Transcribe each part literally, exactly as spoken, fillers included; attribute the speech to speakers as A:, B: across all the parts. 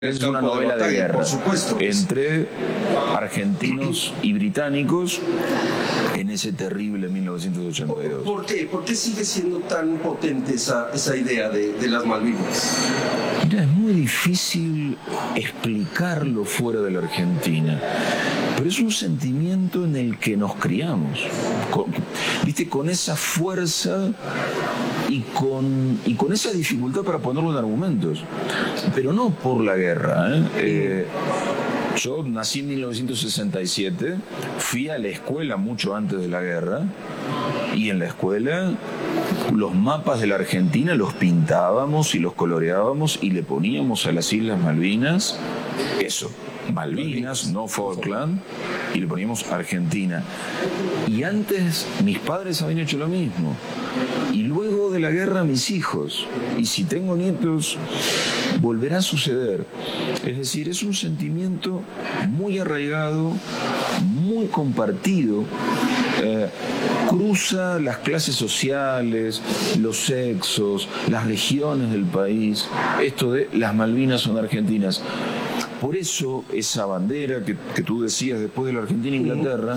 A: Es una novela de guerra, por supuesto, entre argentinos y británicos en ese terrible mil novecientos ochenta y dos.
B: ¿Por qué? ¿Por qué sigue siendo tan potente esa, esa idea de, de las Malvinas?
A: Mira, es muy difícil explicarlo fuera de la Argentina, pero es un sentimiento en el que nos criamos, con, ¿viste? Con esa fuerza y con, y con esa dificultad para ponerlo en argumentos, pero no por la guerra. ¿eh? Eh, yo nací en mil novecientos sesenta y siete, fui a la escuela mucho antes de la guerra, y en la escuela los mapas de la Argentina los pintábamos y los coloreábamos y le poníamos a las Islas Malvinas eso, Malvinas, no Falkland, y le poníamos Argentina. Y antes mis padres habían hecho lo mismo, y luego de la guerra mis hijos, y si tengo nietos volverá a suceder. Es decir, es un sentimiento muy arraigado, muy compartido, eh, cruza las clases sociales, los sexos, las regiones del país. Esto de las Malvinas son argentinas. Por eso esa bandera que, que tú decías después de la Argentina-Inglaterra,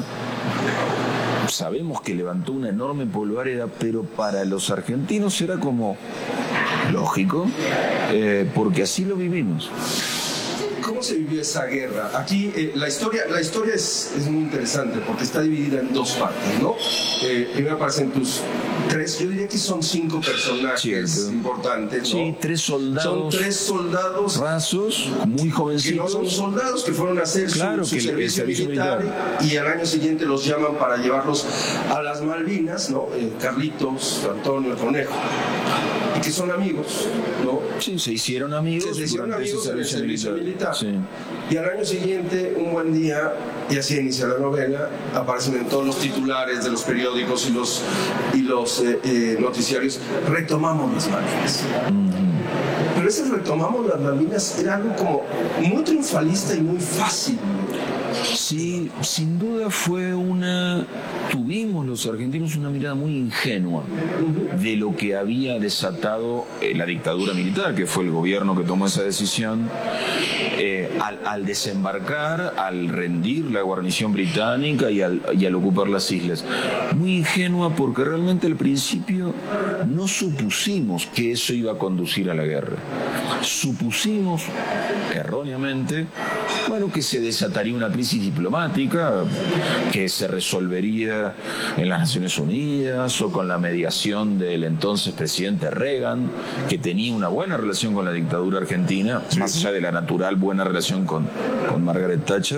A: sabemos que levantó una enorme polvareda, pero para los argentinos era como lógico, eh, porque así lo vivimos.
B: ¿Cómo se vivió esa guerra? Aquí eh, la historia, la historia es, es muy interesante porque está dividida en dos partes, ¿no? Eh, primero aparecen tus tres, yo diría que son cinco personajes Cierto. importantes, ¿no?
A: Sí, tres soldados.
B: Son tres soldados
A: rasos, muy jovencitos.
B: Que no son soldados, que fueron a hacer
A: claro,
B: su, su
A: que
B: servicio,
A: el servicio
B: militar,
A: militar
B: y al año siguiente los llaman para llevarlos a las Malvinas, ¿no? Eh, Carlitos, Antonio, Conejo. Y que son amigos, ¿no?
A: Sí, se hicieron amigos.
B: Se hicieron amigos en el servicio militar. militar.
A: Sí.
B: Y al año siguiente, un buen día, y así inicia la novela, aparecen en todos los titulares de los periódicos y los, y los eh, eh, noticiarios, retomamos las Malvinas. Mm-hmm. Pero ese retomamos las Malvinas era algo como muy triunfalista y muy fácil.
A: Sí, sin duda fue una... Tuvimos los argentinos una mirada muy ingenua de lo que había desatado eh, la dictadura militar, que fue el gobierno que tomó esa decisión, eh, al, al desembarcar, al rendir la guarnición británica y al, y al ocupar las islas. Muy ingenua porque realmente al principio no supusimos que eso iba a conducir a la guerra. Supusimos, erróneamente, bueno, que se desataría una crisis diplomática, que se resolvería en las Naciones Unidas o con la mediación del entonces presidente Reagan, que tenía una buena relación con la dictadura argentina, sí. más allá de la natural buena relación con, con Margaret Thatcher.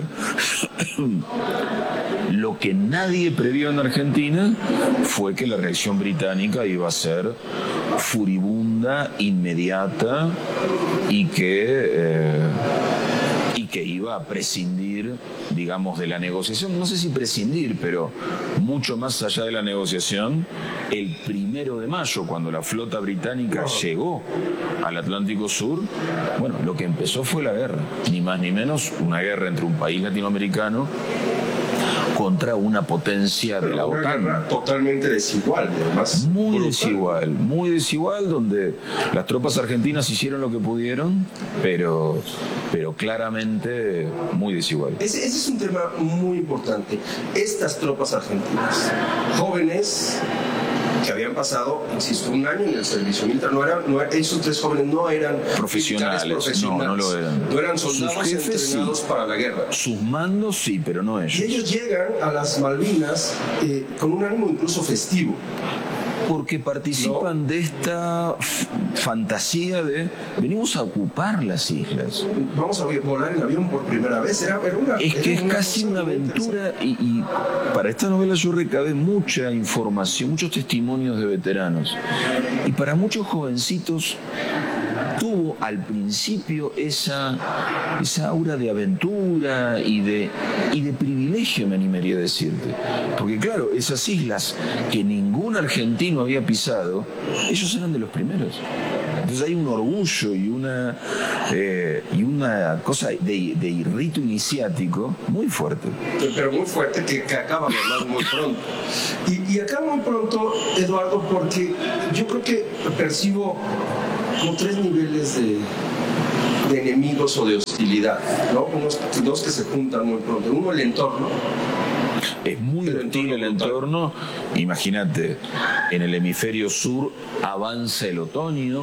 A: Lo que nadie previó en Argentina fue que la reacción británica iba a ser furibunda, inmediata y que... Eh, y que iba a prescindir, digamos, de la negociación, no sé si prescindir, pero mucho más allá de la negociación, el primero de mayo, cuando la flota británica llegó al Atlántico Sur, bueno, lo que empezó fue la guerra, ni más ni menos una guerra entre un país latinoamericano contra una potencia de la OTAN.
B: Totalmente desigual, además.
A: Muy desigual, muy desigual, donde las tropas argentinas hicieron lo que pudieron, pero, pero claramente muy desigual.
B: Ese, ese es un tema muy importante. Estas tropas argentinas, jóvenes, que habían pasado, insisto, un año en el servicio militar. No eran, no, esos tres jóvenes no eran
A: profesionales,
B: profesionales.
A: No, no lo eran.
B: No eran soldados entrenados
A: sí.
B: para la guerra.
A: Sus mandos sí, pero no ellos.
B: Y ellos llegan a las Malvinas eh, con un ánimo incluso festivo.
A: Porque participan ¿no? de esta fantasía de venimos a ocupar las islas.
B: Vamos a volar en avión por primera vez. Era, era una,
A: es que
B: era
A: es
B: una
A: casi una aventura y, y para esta novela yo recabé mucha información, muchos testimonios de veteranos. Y para muchos jovencitos tuvo al principio esa, esa aura de aventura y de, y de privilegio, me animaría a decirte. Porque claro, esas islas que ningún argentino había pisado, ellos eran de los primeros. Entonces hay un orgullo y una, eh, y una cosa de, de rito iniciático muy fuerte.
B: Pero muy fuerte que, que acaba de hablar muy pronto. Y, y acaba muy pronto, Eduardo, porque yo creo que percibo como tres niveles de, de enemigos o de hostilidad, ¿no? Unos dos que se juntan muy pronto. Uno, el entorno.
A: Es muy
B: El
A: hostil el entorno. Imagínate, en el hemisferio sur avanza el otoño,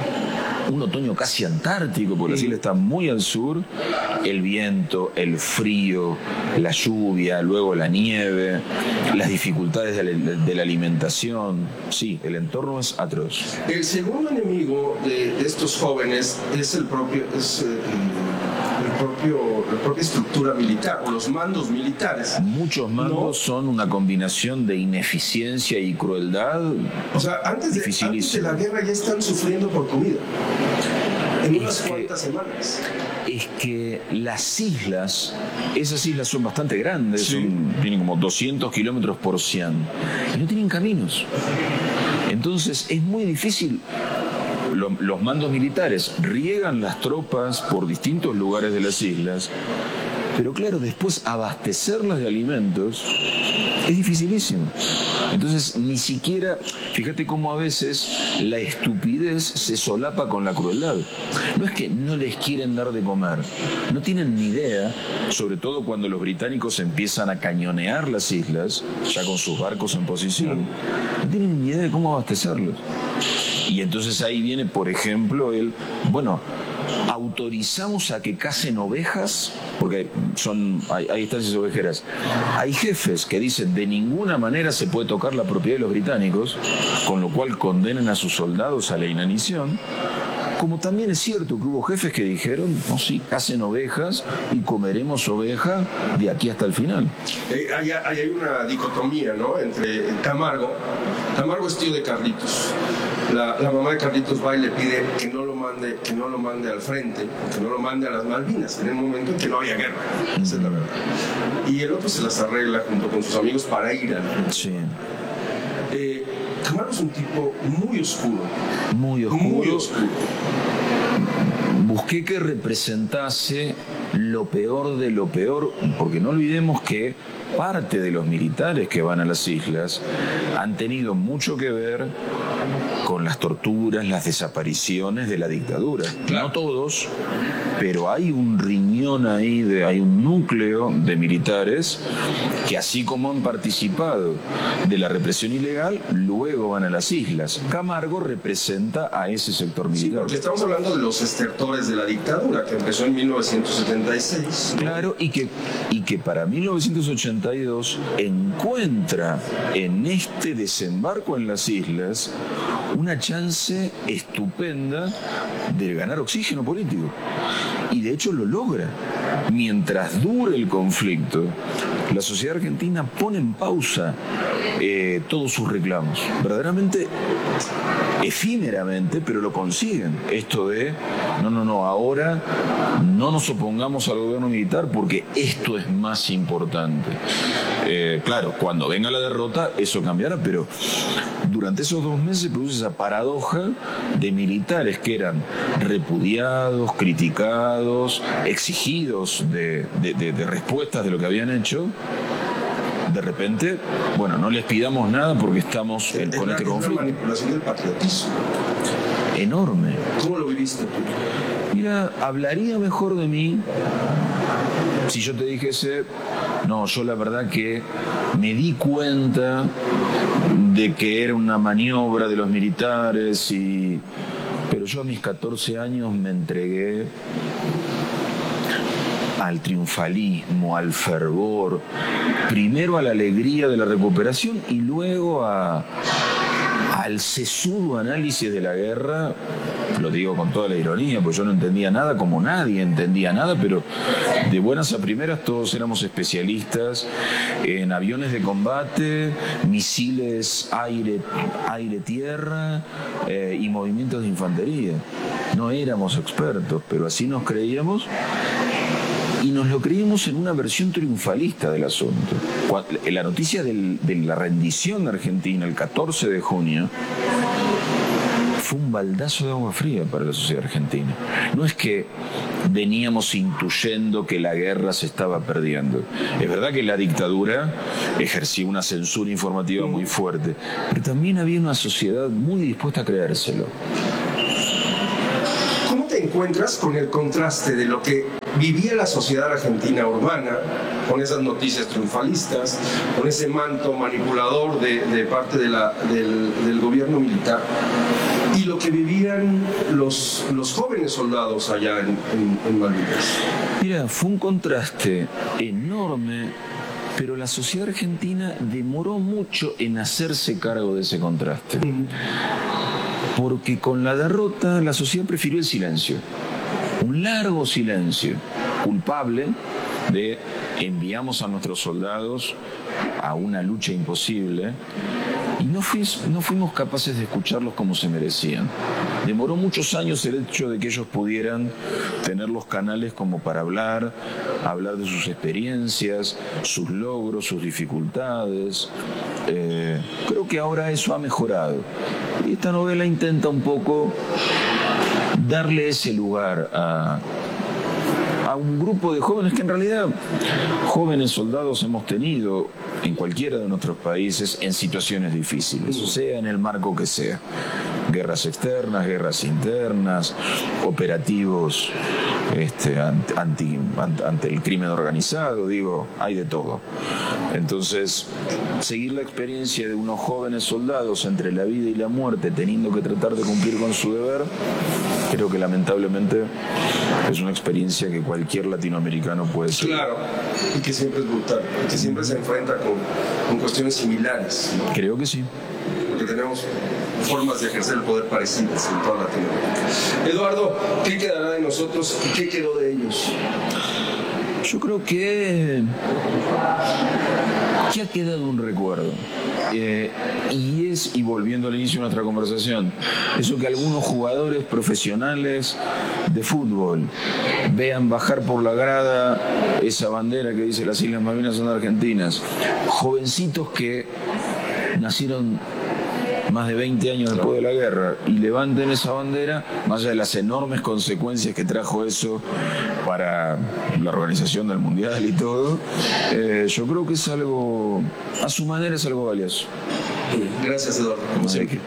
A: un otoño casi antártico, porque las islas están muy al sur. El viento, el frío, la lluvia, luego la nieve, las dificultades de la, de la alimentación. Sí, el entorno es atroz.
B: El segundo enemigo de, de estos jóvenes es el propio... Es, eh, El propio, la propia estructura militar o los mandos militares.
A: Muchos mandos ¿no? son una combinación de ineficiencia y crueldad.
B: O sea, antes de, antes de la guerra ya están sufriendo por comida. En es unas que, cuantas semanas.
A: Es que las islas, esas islas son bastante grandes,
B: sí.
A: son, tienen como doscientos kilómetros por cien y no tienen caminos. Entonces es muy difícil. Los mandos militares riegan las tropas por distintos lugares de las islas, pero claro, después abastecerlas de alimentos es dificilísimo. Entonces, ni siquiera, fíjate cómo a veces la estupidez se solapa con la crueldad. No es que no les quieren dar de comer, no tienen ni idea, sobre todo cuando los británicos empiezan a cañonear las islas, ya con sus barcos en posición, no tienen ni idea de cómo abastecerlos. Y entonces ahí viene, por ejemplo, el, bueno, autorizamos a que cacen ovejas, porque son, hay, hay estancias ovejeras. Hay jefes que dicen de ninguna manera se puede tocar la propiedad de los británicos, con lo cual condenan a sus soldados a la inanición. Como también es cierto que hubo jefes que dijeron, no, sí, cacen ovejas y comeremos oveja de aquí hasta el final.
B: Eh, hay, hay una dicotomía, ¿no?, entre Camargo. Camargo es tío de Carlitos. La, la mamá de Carlitos va y le pide que no lo mande, que no lo mande al frente, que no lo mande a las Malvinas, en el momento en que no había guerra. Esa es la verdad. Y el otro se las arregla junto con sus amigos para ir al frente.
A: Sí.
B: Eh, Camargo es un tipo muy oscuro.
A: Muy oscuro.
B: Muy oscuro.
A: Busqué que representase lo peor de lo peor, porque no olvidemos que parte de los militares que van a las islas han tenido mucho que ver con las torturas, las desapariciones de la dictadura. No todos, pero hay un riñón ahí, de, hay un núcleo de militares que, así como han participado de la represión ilegal, luego van a las islas. Camargo representa a ese sector militar.
B: Sí, porque estamos hablando de los estertores de la dictadura, que empezó en mil novecientos setenta y seis. ¿no?
A: Claro, y que, y que para mil novecientos ochenta y dos encuentra en este desembarco en las islas una chance estupenda de ganar oxígeno político. Y de hecho lo logra. Mientras dure el conflicto, la sociedad argentina pone en pausa eh, todos sus reclamos. Verdaderamente, efímeramente, pero lo consiguen. Esto de, no, no, no, ahora no nos opongamos al gobierno militar porque esto es más importante. Eh, claro, cuando venga la derrota, eso cambiará, pero durante esos dos meses se produce esa paradoja de militares que eran repudiados, criticados, exigidos de, de, de, de respuestas de lo que habían hecho. De repente, bueno, no les pidamos nada porque estamos en, con este conflicto.
B: Es una manipulación del patriotismo.
A: Enorme.
B: ¿Cómo lo viviste tú?
A: Mira, hablaría mejor de mí si yo te dijese, no, yo la verdad que me di cuenta de que era una maniobra de los militares, y pero yo a mis catorce años me entregué al triunfalismo, al fervor, primero a la alegría de la recuperación y luego a, al sesudo análisis de la guerra. Lo digo con toda la ironía, pues yo no entendía nada, como nadie entendía nada, pero de buenas a primeras todos éramos especialistas en aviones de combate, misiles aire, aire-tierra eh, y movimientos de infantería. No éramos expertos, pero así nos creíamos. Y nos lo creímos en una versión triunfalista del asunto. La noticia del, de la rendición de Argentina el catorce de junio fue un baldazo de agua fría para la sociedad argentina. No es que veníamos intuyendo que la guerra se estaba perdiendo. Es verdad que la dictadura ejercía una censura informativa muy fuerte, pero también había una sociedad muy dispuesta a creérselo.
B: ¿Cómo te encuentras encuentras con el contraste de lo que vivía la sociedad argentina urbana, con esas noticias triunfalistas, con ese manto manipulador de, de parte de la, del, del gobierno militar, y lo que vivían los, los jóvenes soldados allá en, en, en Malvinas.
A: Mira, fue un contraste enorme, pero la sociedad argentina demoró mucho en hacerse cargo de ese contraste. Porque con la derrota la sociedad prefirió el silencio. Un largo silencio, culpable de enviamos a nuestros soldados a una lucha imposible y no, fui, no fuimos capaces de escucharlos como se merecían. Demoró muchos años el hecho de que ellos pudieran tener los canales como para hablar, hablar de sus experiencias, sus logros, sus dificultades. Eh, creo que ahora eso ha mejorado. Y esta novela intenta un poco darle ese lugar a, a un grupo de jóvenes que en realidad jóvenes soldados hemos tenido en cualquiera de nuestros países en situaciones difíciles, sea en el marco que sea. Guerras externas, guerras internas, operativos este, ante, ante, ante el crimen organizado, digo, hay de todo. Entonces, seguir la experiencia de unos jóvenes soldados entre la vida y la muerte, teniendo que tratar de cumplir con su deber, creo que lamentablemente es una experiencia que cualquier latinoamericano puede ser.
B: Claro, y que siempre es brutal, y que siempre se enfrenta con, con cuestiones similares, ¿no?
A: Creo que sí.
B: Porque tenemos formas de ejercer el poder parecidas en toda Latinoamérica. Eduardo, ¿qué quedará de nosotros y qué quedó de ellos?
A: Yo creo que, que ha quedado un recuerdo. Eh, y es, y volviendo al inicio de nuestra conversación, eso que algunos jugadores profesionales de fútbol vean bajar por la grada esa bandera que dice las Islas Malvinas son argentinas, jovencitos que nacieron más de veinte años después de la guerra y levanten esa bandera, más allá de las enormes consecuencias que trajo eso para la organización del Mundial y todo, eh, yo creo que es algo, a su manera es algo valioso.
B: Gracias, Eduardo. Como siempre.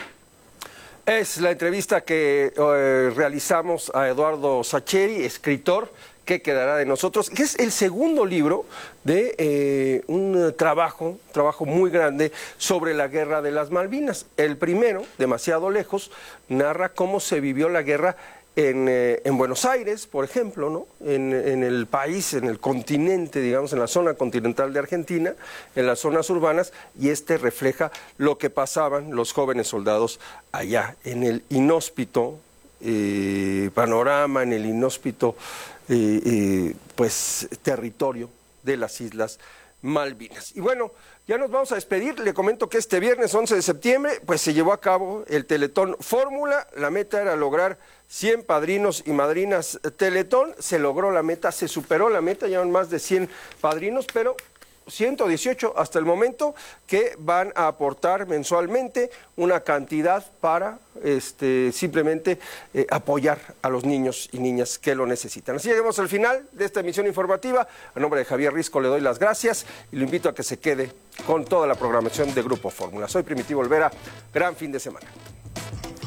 C: Es la entrevista que eh, realizamos a Eduardo Sacheri, escritor, ¿Qué quedará de nosotros?, que es el segundo libro de eh, un trabajo, trabajo muy grande sobre la guerra de las Malvinas. El primero, Demasiado lejos, narra cómo se vivió la guerra en, eh, en Buenos Aires, por ejemplo, ¿no? En, en el país, en el continente, digamos, en la zona continental de Argentina, en las zonas urbanas, y este refleja lo que pasaban los jóvenes soldados allá, en el inhóspito eh, panorama, en el inhóspito Eh, eh, pues territorio de las Islas Malvinas. Y bueno, ya nos vamos a despedir. Le comento que este viernes once de septiembre pues se llevó a cabo el Teletón Fórmula. La meta era lograr cien padrinos y madrinas Teletón. Se logró la meta, se superó la meta, llevan más de cien padrinos, pero ciento dieciocho hasta el momento que van a aportar mensualmente una cantidad para este, simplemente eh, apoyar a los niños y niñas que lo necesitan. Así llegamos al final de esta emisión informativa. A nombre de Javier Risco le doy las gracias y lo invito a que se quede con toda la programación de Grupo Fórmula. Soy Primitivo Olvera. Gran fin de semana.